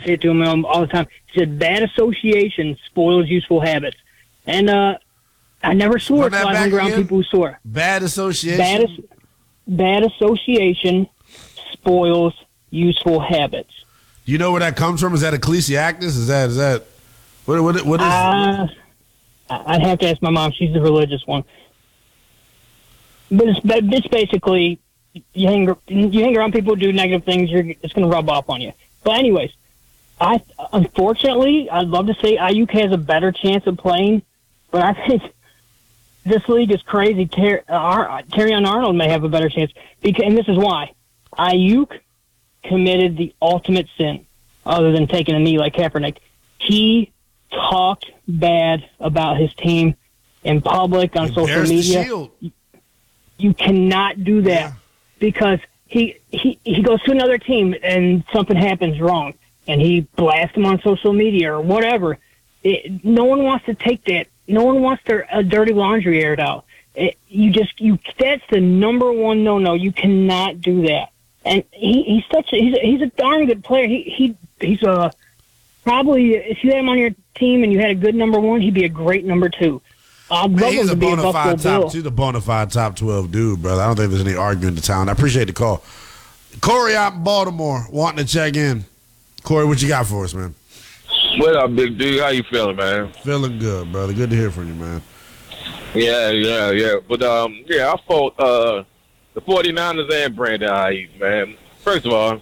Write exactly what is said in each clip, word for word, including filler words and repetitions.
say it to him um, all the time. He said, bad association spoils useful habits. And uh, I never swore, so I hung around again? people who swore. Bad association? Bad, as- bad association spoils useful habits. Do you know where that comes from? Is that Ecclesiastes? Is that, is that, what, what, what is uh, I'd have to ask my mom. She's the religious one. But it's, it's basically, you hang, you hang around people who do negative things, you're, it's going to rub off on you. But anyways, I unfortunately, I'd love to say Ayuk has a better chance of playing, but I think this league is crazy. Ter- uh, Terrion Arnold may have a better chance, because, and this is why. Ayuk committed the ultimate sin, other than taking a knee like Kaepernick. He talked bad about his team in public, on social media. You, you cannot do that yeah. because he, he he goes to another team and something happens wrong, and he blasts him on social media or whatever. It, no one wants to take that. No one wants their uh, dirty laundry aired out. It, you just you. That's the number one no-no. You cannot do that. And he, he's such a, he's a, he's a darn good player. He he he's a probably if you had him on your team and you had a good number one, he'd be a great number two. I'd Man, love he's him a to be a bona Buffalo fide top. Bill. He's a bona fide top twelve dude, brother. I don't think there's any arguing the town. I appreciate the call. Corey out in Baltimore wanting to check in. Corey, what you got for us, man? What up, big dude? How you feeling, man? Feeling good, brother. Good to hear from you, man. Yeah, yeah, yeah. But um, yeah, I fought uh. the 49ers and Brandon Ayuk, man. First of all,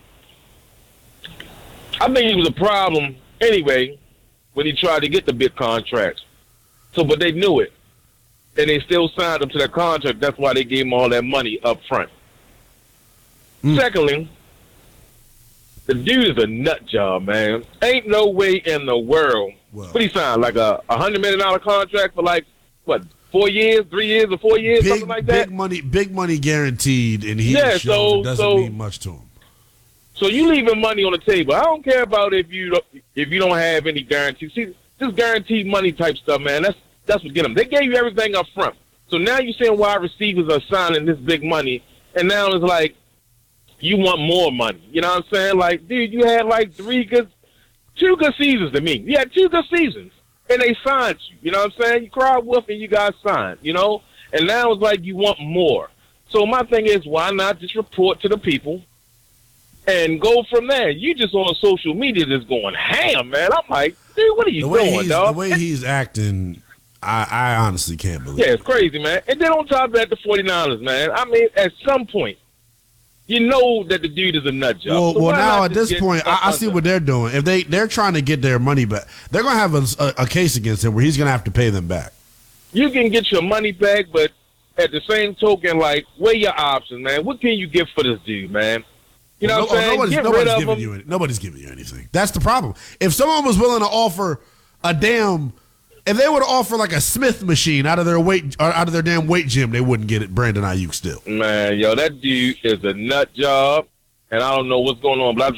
I think he was a problem anyway when he tried to get the big contracts. So, but they knew it, and they still signed him to that contract. That's why they gave him all that money up front. Mm. Secondly, the dude is a nut job, man. Ain't no way in the world. Well, what he signed, like a one hundred million dollars contract for like, what, four years, three years, or four years, big, something like that? Big money, big money guaranteed, and he yeah, shows so, it doesn't so, mean much to him. So you leaving money on the table. I don't care about if you don't, if you don't have any guarantees. See, this guaranteed money type stuff, man, that's that's what get them. They gave you everything up front. So now you're saying wide receivers are signing this big money, and now it's like you want more money. You know what I'm saying? Like, dude, you had like three good, two good seasons to me. You had two good seasons, and they signed you. You know what I'm saying? You cried wolf and you got signed, you know? And now it's like you want more. So my thing is, why not just report to the people and go from there? You just on social media just going ham, man. I'm like, dude, what are you the way doing, he's, dog? The way he's acting, I, I honestly can't believe it. Yeah, it's crazy, man. And then on top of that, the 49ers, man. I mean, at some point, you know that the dude is a nut job. Well, so well now at this get point, I, I see what they're doing. If they, they're trying to get their money back, they're going to have a, a, a case against him where he's going to have to pay them back. You can get your money back, but at the same token, like, weigh your options, man. What can you get for this dude, man? You know well, what I'm saying? Nobody's, Get nobody's rid of giving him. you any, nobody's giving you anything. That's the problem. If someone was willing to offer a damn, if they would offer like a Smith machine out of their weight, or out of their damn weight gym, they wouldn't get it. Brandon Ayuk still. Man, yo, that dude is a nut job, and I don't know what's going on, but I